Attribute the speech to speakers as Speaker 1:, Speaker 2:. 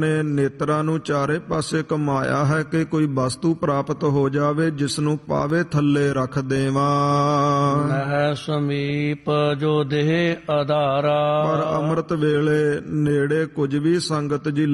Speaker 1: ਨੇ ਨੇਤਰਾਂ ਨੂੰ ਚਾਰੇ ਪਾਸੇ ਘੁਮਾਇਆ ਹੈ ਕਿ ਕੋਈ ਵਸਤੂ ਪ੍ਰਾਪਤ ਹੋ ਜਾਵੇ ਜਿਸ ਨੂੰ ਪਾਵੇ ਥੱਲੇ ਰੱਖ ਦੇਵਾਂ।
Speaker 2: ਨਹਿ ਸਮੀਪ ਜੋ ਦੇਹ ਆਧਾਰਾ।
Speaker 1: ਪਰ ਅੰਮ੍ਰਿਤ ਵੇਲੇ ਨੇੜੇ ਕੁਝ ਵੀ ਸੰਗਤ ਜੀ